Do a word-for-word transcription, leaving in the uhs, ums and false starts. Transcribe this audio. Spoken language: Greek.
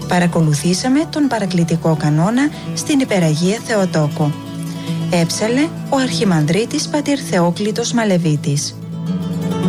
Παρακολουθήσαμε τον παρακλητικό κανόνα στην Υπεραγία Θεοτόκο. Έψαλε ο Αρχιμανδρίτης πατήρ Θεόκλητος Μαλεβίτης.